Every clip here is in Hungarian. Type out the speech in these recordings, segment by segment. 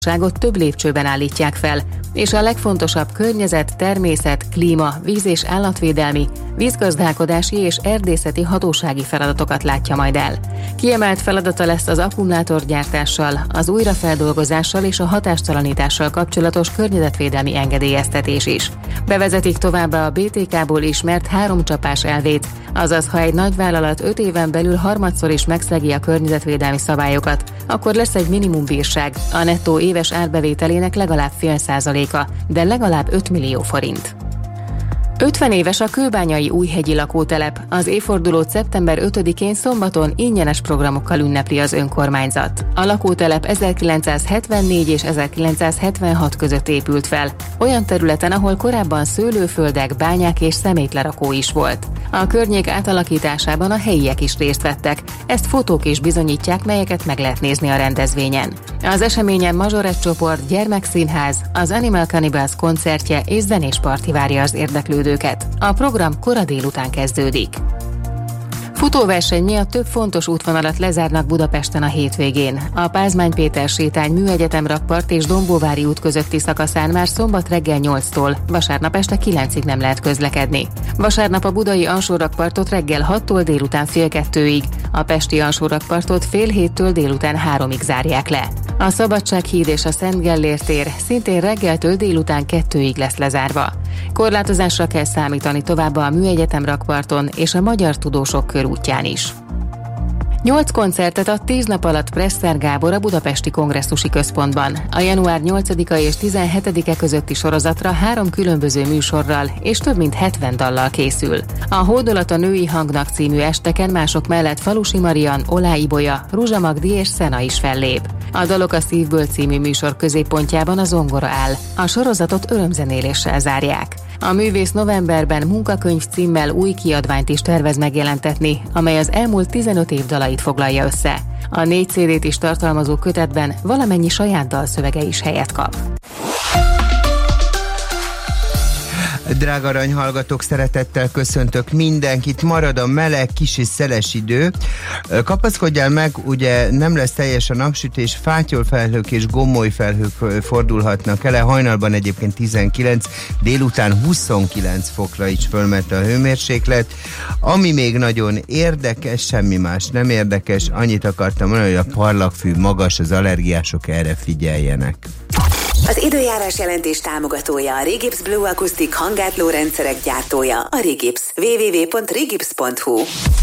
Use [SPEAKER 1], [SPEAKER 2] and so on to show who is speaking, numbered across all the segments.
[SPEAKER 1] több lépcsőben állítják fel, és a legfontosabb környezet, természet, klíma, víz- és állatvédelmi, vízgazdálkodási és erdészeti hatósági feladatokat látja majd el. Kiemelt feladata lesz az akkumulátorgyártással, az újrafeldolgozással és a hatástalanítással kapcsolatos környezetvédelmi engedélyeztetés is. Bevezetik továbbá a BTK-ból ismert 3 csapás elvét, azaz ha egy nagyvállalat 5 éven belül harmadszor is megszegi a környezetvédelmi szabályokat, akkor lesz egy minimumbírság, a nettó éves árbevételének legalább 0,5%, de legalább 5 millió forint. 50 éves a kőbányai újhegyi lakótelep. Az évfordulót szeptember 5-én szombaton ingyenes programokkal ünnepli az önkormányzat. A lakótelep 1974 és 1976 között épült fel, olyan területen, ahol korábban szőlőföldek, bányák és szemétlerakó is volt. A környék átalakításában a helyiek is részt vettek, ezt fotók is bizonyítják, melyeket meg lehet nézni a rendezvényen. Az eseményen Mazsorett csoport, gyermekszínház, az Animal Cannibals koncertje és zenésparti várja az érdeklődőket. A program kora délután kezdődik. Futóverseny miatt több fontos útvonalat lezárnak Budapesten a hétvégén. A Pázmány Péter sétány Műegyetem rakpart és Dombóvári út közötti szakaszán már szombat reggel 8-tól, vasárnap este 9-ig nem lehet közlekedni. Vasárnap a budai alsórakpartot reggel 6-tól délután fél 2-ig, a pesti alsórakpartot fél 7-től délután 3-ig zárják le. A Szabadsághíd és a Szent Gellért tér szintén reggeltől délután 2-ig lesz lezárva. Korlátozásra kell számítani továbbá a Műegyetem rakparton és a Magyar Tudósok körútján is. 8 koncertet ad 10 nap alatt Presser Gábor a Budapesti Kongresszusi Központban. A január 8-a és 17-e közötti sorozatra 3 különböző műsorral és több mint 70 dallal készül. A Hódolat a női hangnak című esteken mások mellett Falusi Marian, Olá Ibolya, Ruzsa Magdi és Szena is fellép. A Dalok a szívből című műsor középpontjában a zongora áll. A sorozatot örömzenéléssel zárják. A művész novemberben munkakönyv címmel új kiadványt is tervez megjelentetni, amely az elmúlt 15 év dalait foglalja össze. A 4 CD-t is tartalmazó kötetben valamennyi saját dalszövege is helyet kap.
[SPEAKER 2] Drága aranyhallgatók, szeretettel köszöntök mindenkit, marad a meleg, kis és szeles idő. Kapaszkodjál meg, ugye nem lesz teljes a napsütés, fátyolfelhők és gomolyfelhők fordulhatnak ele, hajnalban egyébként 19, délután 29 fokra is fölment a hőmérséklet. Ami még nagyon érdekes, semmi más nem érdekes, annyit akartam mondani, hogy a parlagfű magas, az allergiások erre figyeljenek.
[SPEAKER 3] Az időjárás jelentés támogatója a Regips Blue Acoustic hanggátló rendszerek gyártója, a Regips. www.regips.hu.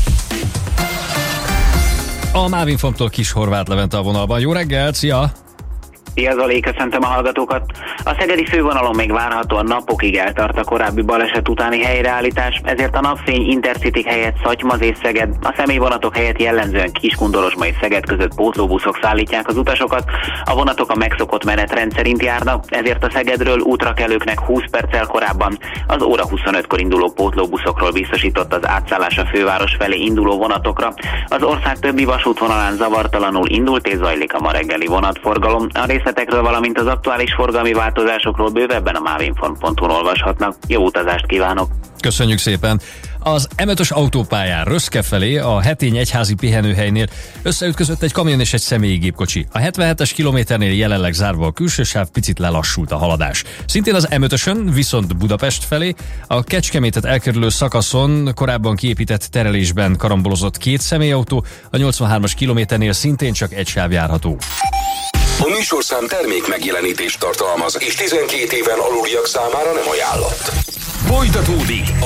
[SPEAKER 4] A Mávinfomtól Kis Horváth Levente a vonalban. Jó reggelt, szia!
[SPEAKER 5] Szia Zoli, köszöntöm a hallgatókat! A szegedi fővonalon még várhatóan napokig eltart a korábbi baleset utáni helyreállítás, ezért a napfény Intercity helyett Szatymaz és Szeged, a személyvonatok helyett jellemzően Kiskundorozsma és Szeged között pótlóbuszok szállítják az utasokat, a vonatok a megszokott menetrend szerint járnak, ezért a Szegedről útrakelőknek 20 perccel korábban az óra 25-kor induló pótlóbuszokról biztosított az átszállás a főváros felé induló vonatokra. Az ország többi vasútvonalán zavartalanul indult és zajlik a ma reggeli vonatforgalom. A részletekről, valamint az aktuális forgalmi változásokról bővebben a mavinfon.hu-n olvashatnak. Jó utazást kívánok!
[SPEAKER 4] Köszönjük szépen! Az M5-ös autópályán Röszke felé a Hetény egyházi pihenőhelynél összeütközött egy kamion és egy személyi gépkocsi. A 77-es kilométernél jelenleg zárva a külső sáv, picit lelassult a haladás. Szintén az M5-ösön, viszont Budapest felé a Kecskemétet elkerülő szakaszon korábban kiépített terelésben karambolozott 2 személyautó, a 83-as kilométernél szintén csak egy sáv járható.
[SPEAKER 6] A műsorszám termék megjelenítést tartalmaz, és 12 éven aluliak számára nem ajánlott. Folytatódik